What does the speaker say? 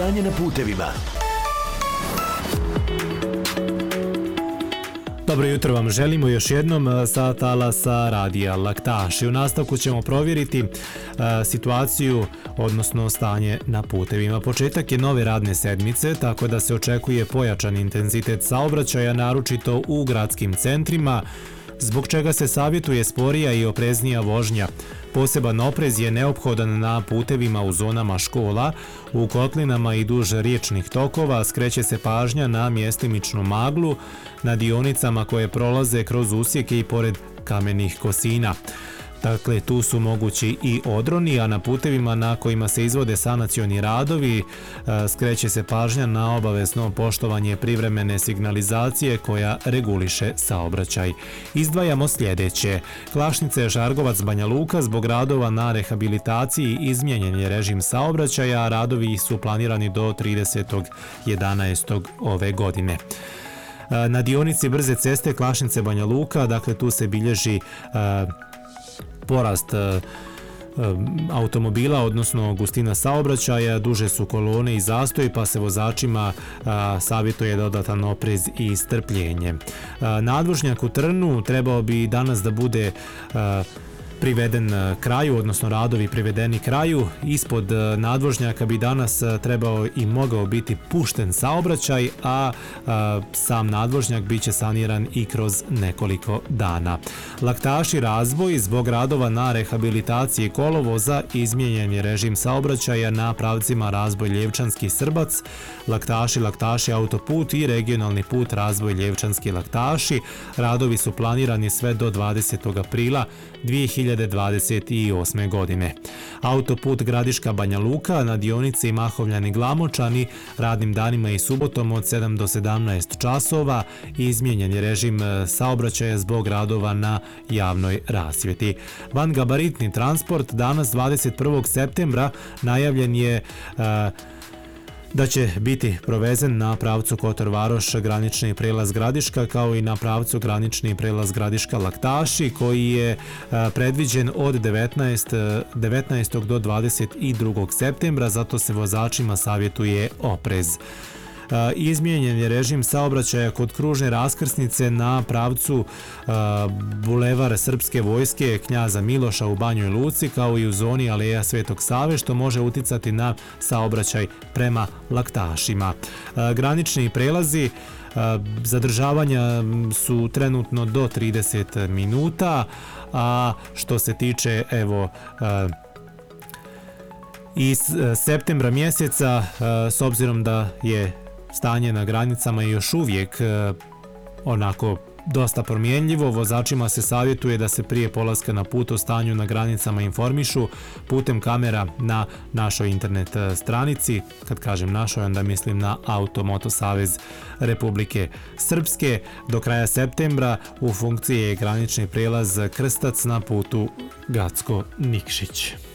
Stanje na putevima. Dobro jutro vam želimo još jednom sa talasa radija Laktaš. I u nastavku ćemo provjeriti situaciju, odnosno stanje na putevima. Početak je nove radne sedmice, tako da se očekuje pojačan intenzitet saobraćaja, naročito u gradskim centrima, zbog čega se savjetuje sporija i opreznija vožnja. Poseban oprez je neophodan na putevima u zonama škola, u kotlinama i duž riječnih tokova. Skreće se pažnja na mjestimičnu maglu, na dionicama koje prolaze kroz usjeke i pored kamenih kosina. Dakle, tu su mogući i odroni, a na putevima na kojima se izvode sanacioni radovi skreće se pažnja na obavezno poštovanje privremene signalizacije koja reguliše saobraćaj. Izdvajamo sljedeće. Klašnice, Žargovac, Banja Luka, zbog radova na rehabilitaciji izmijenjen je režim saobraćaja, a radovi su planirani do 30.11. ove godine. Na dionici brze ceste Klašnice, Banja Luka, dakle tu se bilježi porast automobila, odnosno gustina saobraćaja, duže su kolone i zastoj, pa se vozačima savjetuje dodatan oprez i strpljenje. Nadvožnjak u Trnu trebao bi danas da bude priveden kraju, odnosno radovi privedeni kraju. Ispod nadvožnjaka bi danas trebao i mogao biti pušten saobraćaj, a sam nadvožnjak biće saniran i kroz nekoliko dana. Laktaši razvoj, zbog radova na rehabilitaciji kolovoza izmijenjen je režim saobraćaja na pravcima razvoj Ljevčanski Srbac, Laktaši autoput i regionalni put razvoj Ljevčanski Laktaši. Radovi su planirani sve do 20. aprila 2028. godine. Autoput Gradiška Banja Luka na dionici Mahovljani Glamočani radnim danima i subotom od 7 do 17 časova izmijenjen je režim saobraćaja zbog radova na javnoj rasvjeti. Vangabaritni transport danas 21. septembra najavljen je da će biti provezen na pravcu Kotor Varoš granični prelaz Gradiška, kao i na pravcu granični prelaz Gradiška Laktaši, koji je predviđen od 19. do 22. septembra, zato se vozačima savjetuje oprez. Izmijenjen je režim saobraćaja kod kružne raskrsnice na pravcu Bulevar Srpske vojske Knjaza Miloša u Banjoj Luci, kao i u zoni Aleja Svetog Save, što može uticati na saobraćaj prema Laktašima. Granični prelazi zadržavanja su trenutno do 30 minuta, a što se tiče iz septembra mjeseca, s obzirom da je stanje na granicama još uvijek onako dosta promjenljivo, vozačima se savjetuje da se prije polaska na put o stanju na granicama informišu putem kamera na našoj internet stranici. Kad kažem našoj, onda mislim na Auto-Moto Savez Republike Srpske. Do kraja septembra u funkciji je granični prijelaz Krstac na putu Gacko-Nikšić.